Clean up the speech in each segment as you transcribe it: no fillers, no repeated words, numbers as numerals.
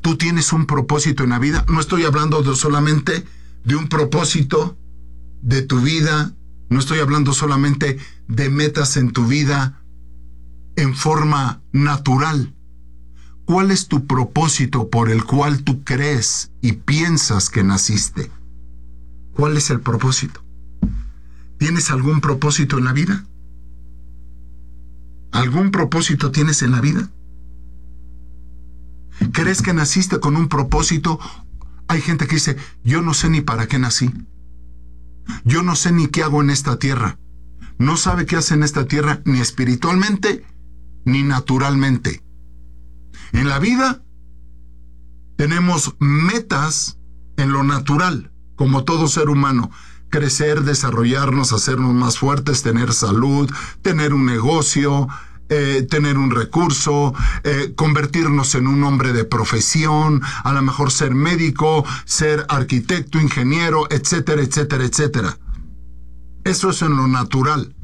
Tú tienes un propósito en la vida. No estoy hablando solamente de un propósito de tu vida. No estoy hablando solamente de metas en tu vida en forma natural. ¿Cuál es tu propósito por el cual tú crees y piensas que naciste? ¿Cuál es el propósito? ¿Tienes algún propósito en la vida? ¿Algún propósito tienes en la vida? ¿Crees que naciste con un propósito? Hay gente que dice, yo no sé ni para qué nací. Yo no sé ni qué hago en esta tierra. No sabe qué hace en esta tierra ni espiritualmente ni naturalmente. En la vida tenemos metas en lo natural, como todo ser humano. Crecer, desarrollarnos, hacernos más fuertes, tener salud, tener un negocio, tener un recurso, convertirnos en un hombre de profesión, a lo mejor ser médico, ser arquitecto, ingeniero, etcétera, etcétera, etcétera. Eso es en lo natural.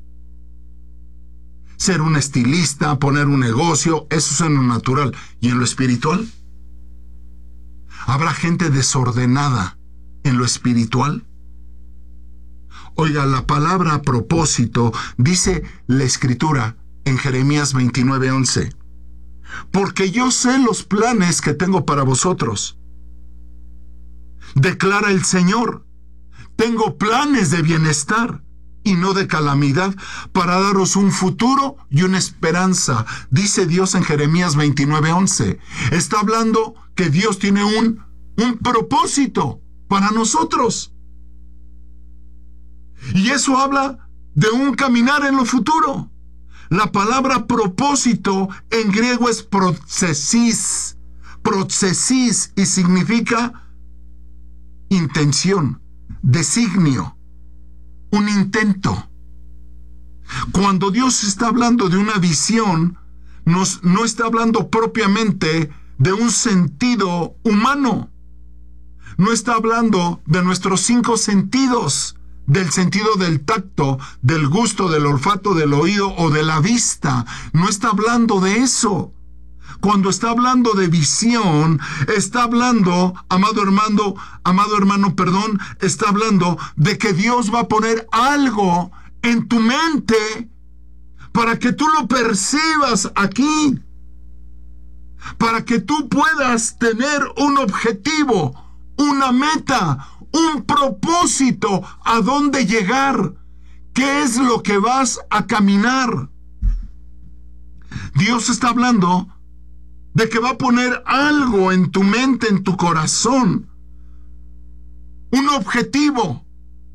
Ser un estilista, poner un negocio, eso es en lo natural. ¿Y en lo espiritual? ¿Habrá gente desordenada en lo espiritual? Oiga, la palabra propósito, dice la Escritura en Jeremías 29:11. Porque yo sé los planes que tengo para vosotros. Declara el Señor. Tengo planes de bienestar y no de calamidad, para daros un futuro y una esperanza, dice Dios en Jeremías 29:11. Está hablando que Dios tiene un propósito para nosotros. Y eso habla de un caminar en lo futuro. La palabra propósito en griego es procesis, y significa intención, designio, un intento. Cuando Dios está hablando de una visión, no está hablando propiamente de un sentido humano. No está hablando de nuestros 5 sentidos, del sentido del tacto, del gusto, del olfato, del oído o de la vista. No está hablando de eso. Cuando está hablando de visión, está hablando, amado hermano, está hablando de que Dios va a poner algo en tu mente para que tú lo percibas aquí, para que tú puedas tener un objetivo, una meta, un propósito a dónde llegar. ¿Qué es lo que vas a caminar? Dios está hablando de que va a poner algo en tu mente, en tu corazón, un objetivo,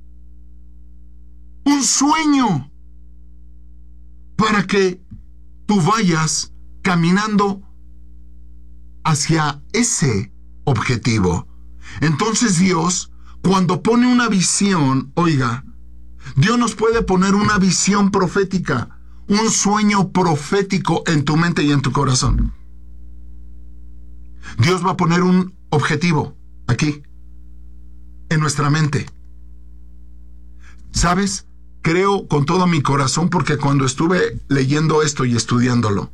un sueño, para que tú vayas caminando hacia ese objetivo. Entonces Dios, cuando pone una visión, oiga, Dios nos puede poner una visión profética, un sueño profético en tu mente y en tu corazón. Dios va a poner un objetivo aquí, en nuestra mente. ¿Sabes? Creo con todo mi corazón, porque cuando estuve leyendo esto y estudiándolo,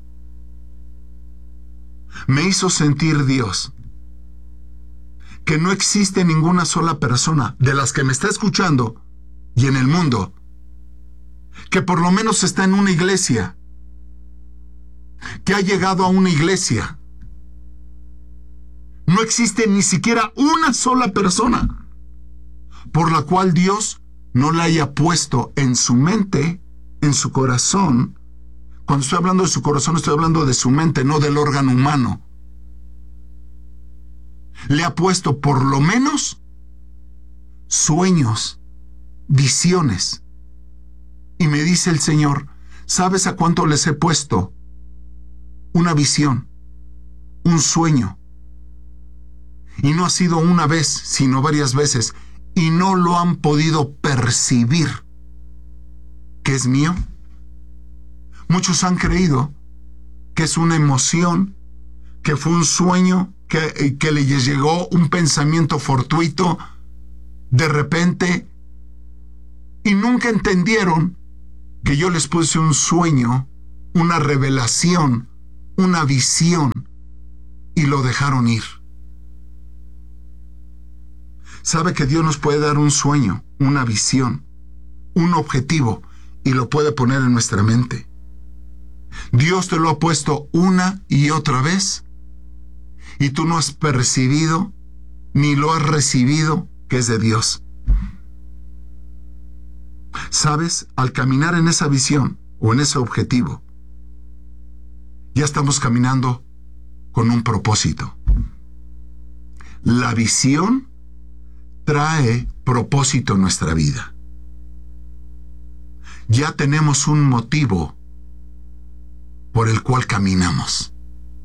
me hizo sentir Dios que no existe ninguna sola persona de las que me está escuchando y en el mundo que por lo menos está en una iglesia, que ha llegado a una iglesia. No existe ni siquiera una sola persona por la cual Dios no la haya puesto en su mente, en su corazón. Cuando estoy hablando de su corazón, estoy hablando de su mente, no del órgano humano. Le ha puesto por lo menos sueños, visiones. Y me dice el Señor, ¿sabes a cuánto les he puesto una visión, un sueño? Y no ha sido una vez, sino varias veces, y no lo han podido percibir que es mío. Muchos han creído que es una emoción, que fue un sueño, que les llegó un pensamiento fortuito de repente, y nunca entendieron que yo les puse un sueño, una revelación, una visión, y y lo dejaron ir. Sabe que Dios nos puede dar un sueño, una visión, un objetivo, y lo puede poner en nuestra mente. Dios te lo ha puesto una y otra vez, y tú no has percibido ni lo has recibido que es de Dios. ¿Sabes? Al caminar en esa visión o en ese objetivo, ya estamos caminando con un propósito. La visión trae propósito en nuestra vida. Ya tenemos un motivo por el cual caminamos.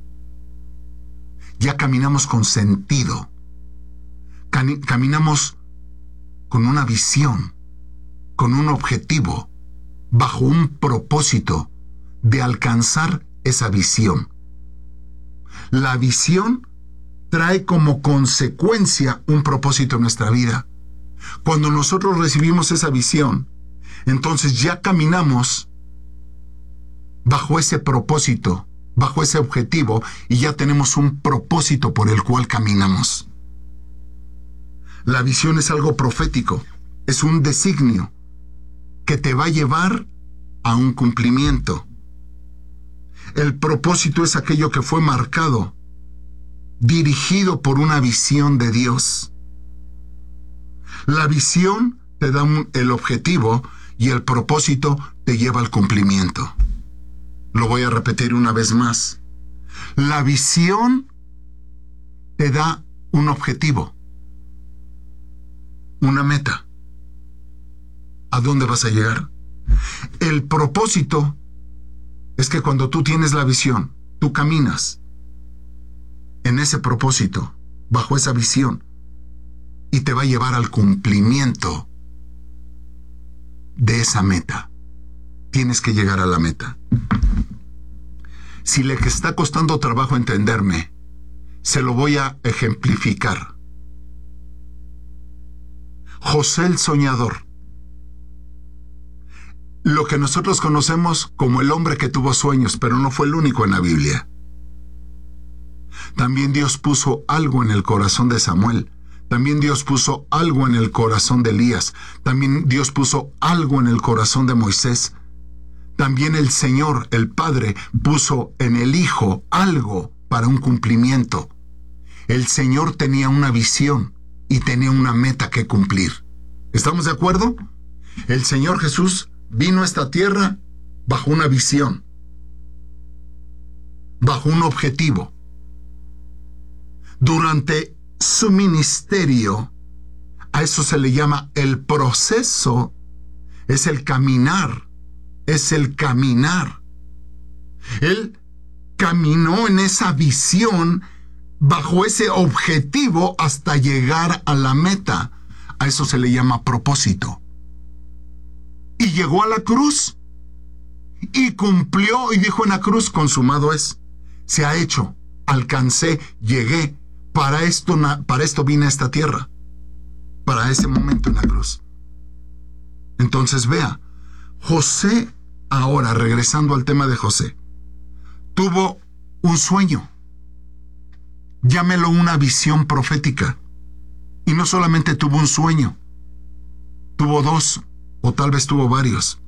Ya caminamos con sentido. Caminamos con una visión, con un objetivo, bajo un propósito de alcanzar esa visión. La visión trae como consecuencia un propósito en nuestra vida. Cuando nosotros recibimos esa visión, entonces ya caminamos bajo ese propósito, bajo ese objetivo, y ya tenemos un propósito por el cual caminamos. La visión es algo profético, es un designio que te va a llevar a un cumplimiento. El propósito es aquello que fue marcado, dirigido por una visión de Dios. La visión te da el objetivo y el propósito te lleva al cumplimiento. Lo voy a repetir una vez más. La visión te da un objetivo, una meta. ¿A dónde vas a llegar? El propósito es que cuando tú tienes la visión, tú caminas en ese propósito, bajo esa visión, y te va a llevar al cumplimiento de esa meta. Tienes que llegar a la meta. Si le está costando trabajo entenderme, se lo voy a ejemplificar. José el soñador. Lo que nosotros conocemos como el hombre que tuvo sueños, pero no fue el único en la Biblia. También Dios puso algo en el corazón de Samuel. También Dios puso algo en el corazón de Elías. También Dios puso algo en el corazón de Moisés. También el Señor, el Padre, puso en el Hijo algo para un cumplimiento. El Señor tenía una visión y tenía una meta que cumplir. ¿Estamos de acuerdo? El Señor Jesús vino a esta tierra bajo una visión, bajo un objetivo. Durante su ministerio, a eso se le llama el proceso, es el caminar. Es el caminar. Él caminó en esa visión, bajo ese objetivo, hasta llegar a la meta. A eso se le llama propósito. Y llegó a la cruz. Y cumplió y dijo en la cruz, consumado es. Se ha hecho. Alcancé, llegué. Para esto vine a esta tierra. Para ese momento en la cruz. Entonces vea, José, ahora regresando al tema de José, tuvo un sueño. Llámelo una visión profética. Y no solamente tuvo un sueño, tuvo dos, o tal vez tuvo varios.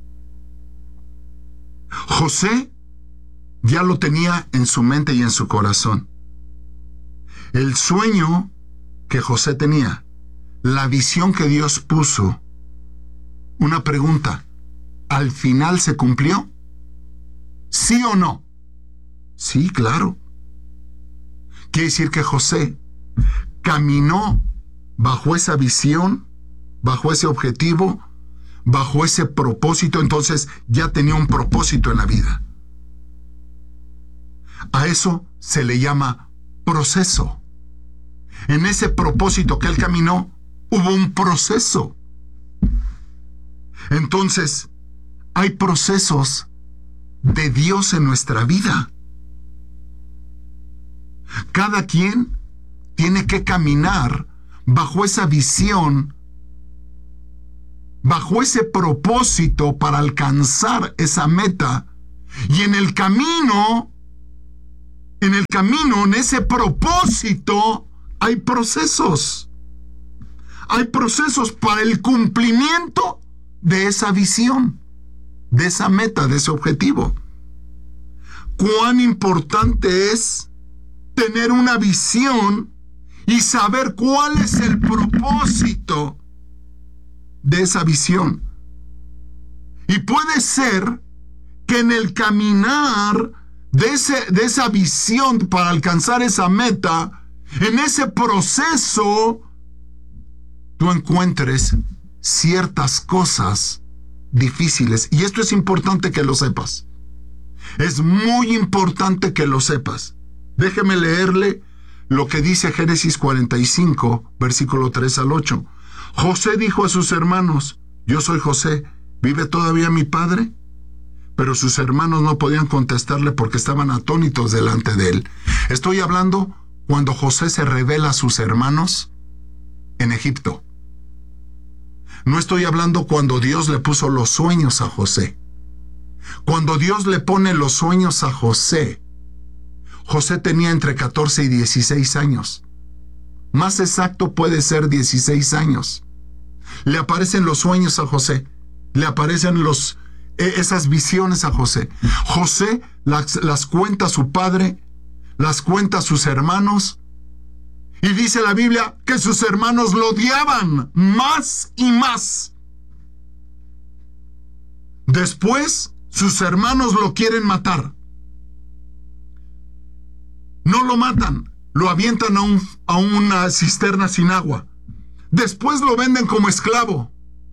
José ya lo tenía en su mente y en su corazón. El sueño que José tenía, la visión que Dios puso. Una pregunta, ¿al final se cumplió? ¿Sí o no? Sí, claro. Quiere decir que José caminó bajo esa visión, bajo ese objetivo, bajo ese propósito. Entonces ya tenía un propósito en la vida. A eso se le llama proceso. En ese propósito que él caminó, hubo un proceso. Entonces, hay procesos de Dios en nuestra vida. Cada quien tiene que caminar bajo esa visión, bajo ese propósito para alcanzar esa meta. Y en el camino en el camino, en ese propósito, hay procesos. Hay procesos para el cumplimiento de esa visión, de esa meta, de ese objetivo. Cuán importante es tener una visión y saber cuál es el propósito de esa visión. Y puede ser que en el caminar de esa visión para alcanzar esa meta, en ese proceso, tú encuentres ciertas cosas difíciles. Y esto es importante que lo sepas. Es muy importante que lo sepas. Déjeme leerle lo que dice Génesis 45, versículo 3 al 8. José dijo a sus hermanos: yo soy José, ¿vive todavía mi padre? Pero sus hermanos no podían contestarle porque estaban atónitos delante de él. Estoy hablando cuando José se revela a sus hermanos en Egipto. No estoy hablando cuando Dios le puso los sueños a José. Cuando Dios le pone los sueños a José, José tenía entre 14 y 16 años. Más exacto puede ser 16 años. Le aparecen los sueños a José. Le aparecen esas visiones a José. José las cuenta a su padre, las cuenta a sus hermanos. Y dice la Biblia que sus hermanos lo odiaban más y más. Después, sus hermanos lo quieren matar. No lo matan, lo avientan a una cisterna sin agua. Después lo venden como esclavo.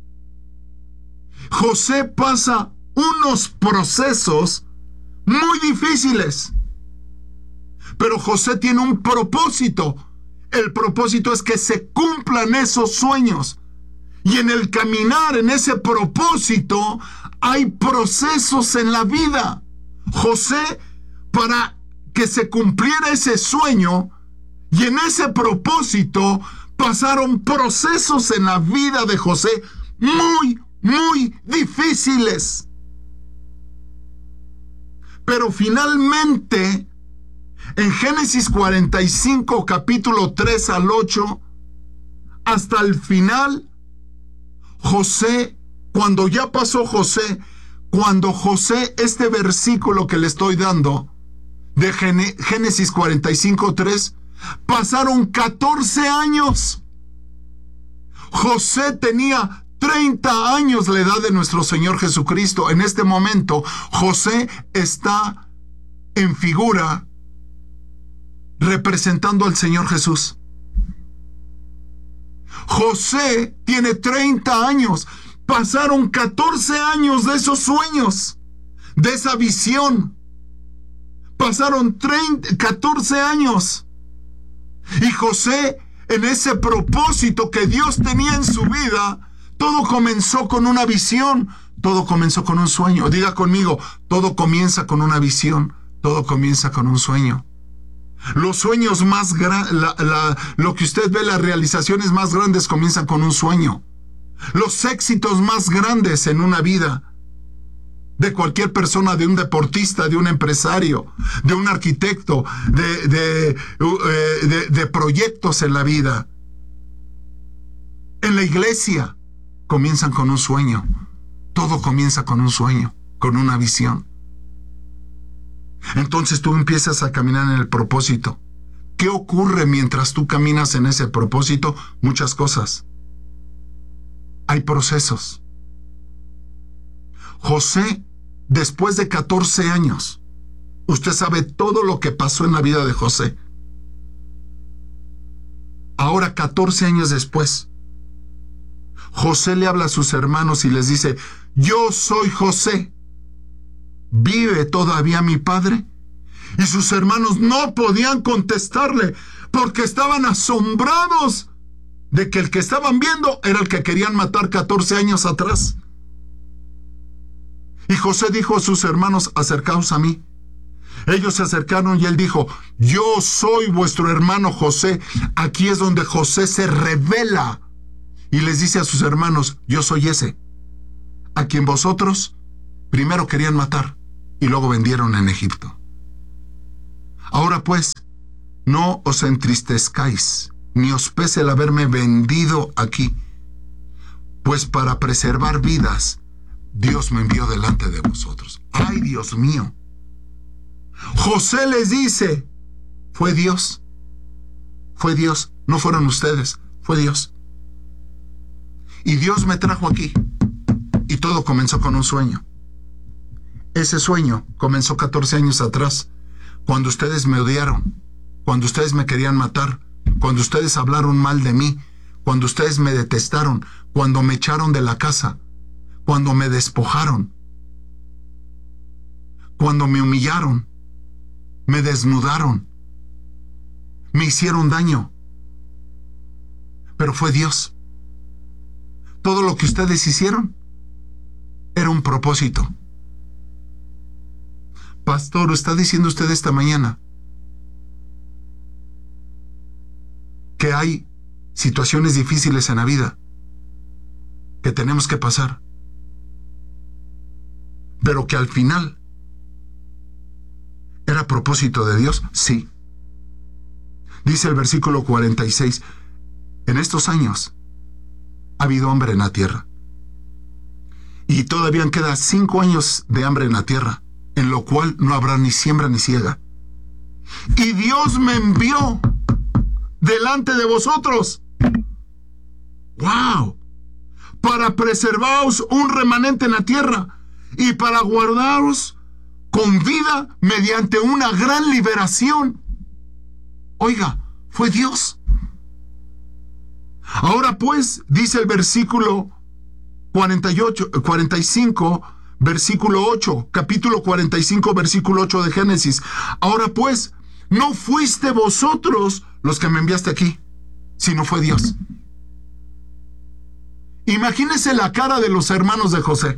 José pasa unos procesos muy difíciles. Pero José tiene un propósito. El propósito es que se cumplan esos sueños. Y en el caminar en ese propósito hay procesos en la vida. José, para que se cumpliera ese sueño y en ese propósito, pasaron procesos en la vida de José muy, muy difíciles. Pero finalmente, en Génesis 45, capítulo 3 al 8, hasta el final, José, cuando ya pasó José, este versículo que le estoy dando, de Génesis 45, 3, pasaron 14 años. José tenía 30 años la edad de nuestro Señor Jesucristo. En este momento, José está en figura representando al Señor Jesús. José tiene 30 años. Pasaron 14 años de esos sueños, de esa visión. Pasaron 14 años. Y José, en ese propósito que Dios tenía en su vida, todo comenzó con una visión, todo comenzó con un sueño. Diga conmigo, todo comienza con una visión, todo comienza con un sueño. Los sueños más grandes, lo que usted ve, las realizaciones más grandes comienzan con un sueño. Los éxitos más grandes en una vida, de cualquier persona, de un deportista, de un empresario, de un arquitecto, de proyectos en la vida, en la iglesia, comienzan con un sueño. Todo comienza con un sueño, con una visión. Entonces tú empiezas a caminar en el propósito. ¿Qué ocurre mientras tú caminas en ese propósito? Muchas cosas. Hay procesos. José, después de 14 años, usted sabe todo lo que pasó en la vida de José. Ahora, 14 años después, José le habla a sus hermanos y les dice: yo soy José, ¿vive todavía mi padre? Y sus hermanos no podían contestarle porque estaban asombrados de que el que estaban viendo era el que querían matar 14 años atrás. Y José dijo a sus hermanos: acercaos a mí. Ellos se acercaron y él dijo: yo soy vuestro hermano José. Aquí es donde José se revela y les dice a sus hermanos: yo soy ese, a quien vosotros primero querían matar y luego vendieron en Egipto. Ahora pues, no os entristezcáis, ni os pese el haberme vendido aquí, pues para preservar vidas, Dios me envió delante de vosotros. ¡Ay, Dios mío! José les dice, fue Dios, no fueron ustedes, fue Dios. Y Dios me trajo aquí, y todo comenzó con un sueño. Ese sueño comenzó 14 años atrás, cuando ustedes me odiaron, cuando ustedes me querían matar, cuando ustedes hablaron mal de mí, cuando ustedes me detestaron, cuando me echaron de la casa, cuando me despojaron, cuando me humillaron, me desnudaron, me hicieron daño. Pero fue Dios. Todo lo que ustedes hicieron era un propósito. Pastor, ¿está diciendo usted esta mañana que hay situaciones difíciles en la vida que tenemos que pasar, pero que al final era propósito de Dios? Sí. Dice el versículo 46, en estos años ha habido hambre en la tierra, y todavía quedan 5 años de hambre en la tierra, en lo cual no habrá ni siembra ni siega. Y Dios me envió delante de vosotros. ¡Wow! Para preservaros un remanente en la tierra y para guardaros con vida mediante una gran liberación. Oiga, fue Dios. Ahora pues, dice el versículo 45, versículo 8, capítulo 45, versículo 8 de Génesis. Ahora pues, no fuiste vosotros los que me enviaste aquí, sino fue Dios. Imagínense la cara de los hermanos de José.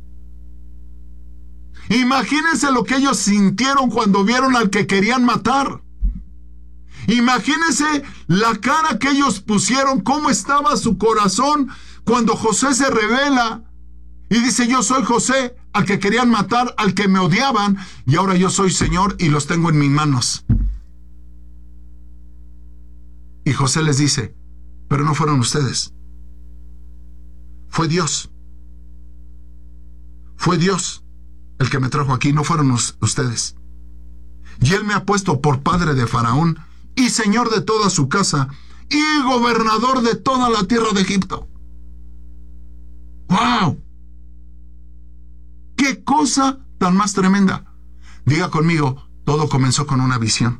Imagínense lo que ellos sintieron cuando vieron al que querían matar. Imagínense la cara que ellos pusieron, cómo estaba su corazón cuando José se revela y dice: yo soy José, al que querían matar, al que me odiaban, y ahora yo soy Señor y los tengo en mis manos. Y José les dice: pero no fueron ustedes, fue Dios. Fue Dios el que me trajo aquí, no fueron ustedes. Y Él me ha puesto por padre de Faraón y señor de toda su casa y gobernador de toda la tierra de Egipto. ¡Wow! ¡Qué cosa tan más tremenda! Diga conmigo, todo comenzó con una visión.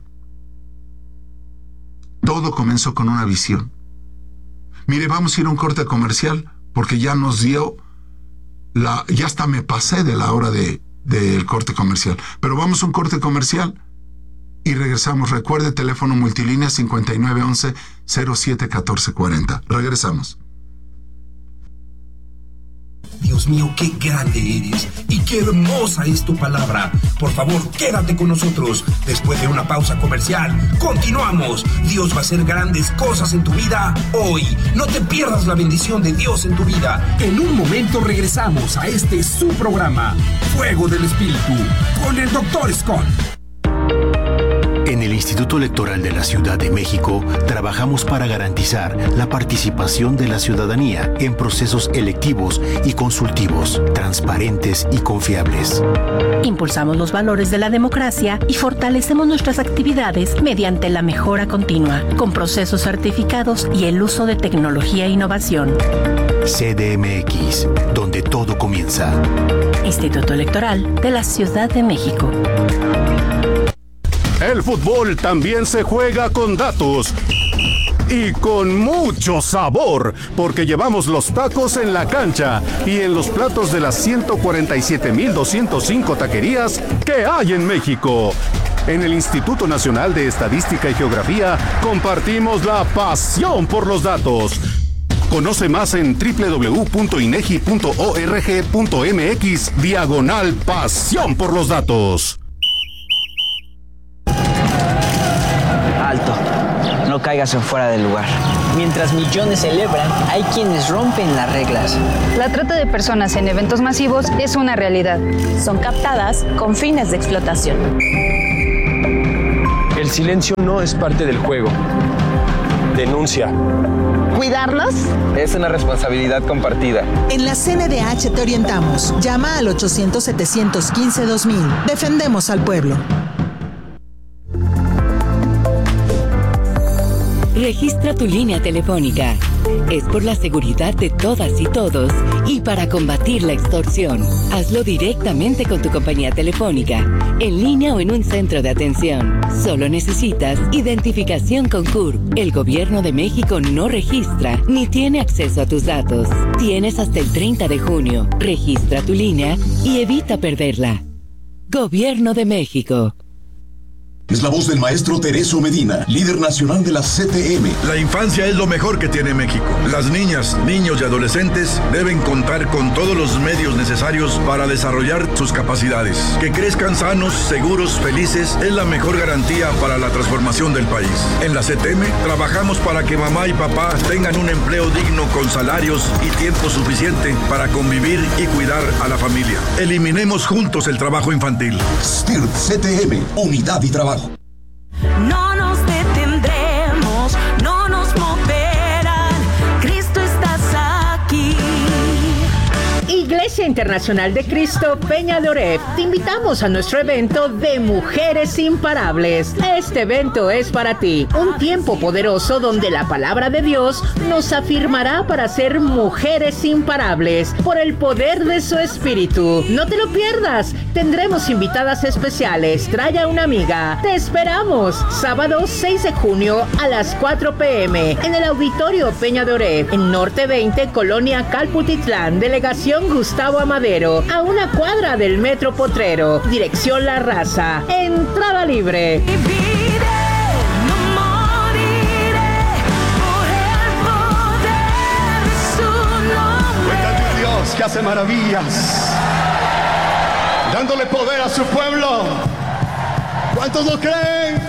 Todo comenzó con una visión. Mire, vamos a ir a un corte comercial porque ya nos dio ya hasta me pasé de la hora del corte comercial. Pero vamos a un corte comercial y regresamos. Recuerde, teléfono multilínea 5911-071440. Regresamos. Dios mío, qué grande eres y qué hermosa es tu palabra. Por favor, quédate con nosotros. Después de una pausa comercial, continuamos. Dios va a hacer grandes cosas en tu vida hoy. No te pierdas la bendición de Dios en tu vida. En un momento regresamos a su programa, Fuego del Espíritu, con el Dr. Scott. En el Instituto Electoral de la Ciudad de México trabajamos para garantizar la participación de la ciudadanía en procesos electivos y consultivos, transparentes y confiables. Impulsamos los valores de la democracia y fortalecemos nuestras actividades mediante la mejora continua, con procesos certificados y el uso de tecnología e innovación. CDMX, donde todo comienza. Instituto Electoral de la Ciudad de México. El fútbol también se juega con datos y con mucho sabor, porque llevamos los tacos en la cancha y en los platos de las 147,205 taquerías que hay en México. En el Instituto Nacional de Estadística y Geografía compartimos la pasión por los datos. Conoce más en www.inegi.org.mx/pasión por los datos. Alto, no caigas en fuera del lugar. Mientras millones celebran, hay quienes rompen las reglas. La trata de personas en eventos masivos es una realidad. Son captadas con fines de explotación. El silencio no es parte del juego. Denuncia. ¿Cuidarlos? Es una responsabilidad compartida. En la CNDH te orientamos. Llama al 800-715-2000. Defendemos al pueblo. Registra tu línea telefónica. Es por la seguridad de todas y todos y para combatir la extorsión. Hazlo directamente con tu compañía telefónica, en línea o en un centro de atención. Solo necesitas identificación con CURP. El Gobierno de México no registra ni tiene acceso a tus datos. Tienes hasta el 30 de junio. Registra tu línea y evita perderla. Gobierno de México. Es la voz del maestro Tereso Medina, líder nacional de la CTM. La infancia es lo mejor que tiene México. Las niñas, niños y adolescentes deben contar con todos los medios necesarios para desarrollar sus capacidades. Que crezcan sanos, seguros, felices es la mejor garantía para la transformación del país. En la CTM trabajamos para que mamá y papá tengan un empleo digno con salarios y tiempo suficiente para convivir y cuidar a la familia. Eliminemos juntos el trabajo infantil. STIRT CTM, unidad y trabajo. No nos detendremos, no nos moverán, Cristo estás aquí. Iglesia Internacional de Cristo Peña de Oreb, te invitamos a nuestro evento de Mujeres Imparables. Este evento es para ti, un tiempo poderoso donde la palabra de Dios nos afirmará para ser mujeres imparables por el poder de su Espíritu. No te lo pierdas, tendremos invitadas especiales, trae a una amiga. Te esperamos, sábado 6 de junio a las 4 p.m. en el Auditorio Peña de Oreb, en Norte 20, Colonia Calputitlán, Delegación Gustavo Amadero, a una cuadra del Metro Potrero, dirección La Raza, entrada libre. Cuenta de Dios que hace maravillas, dándole poder a su pueblo. ¿Cuántos lo creen?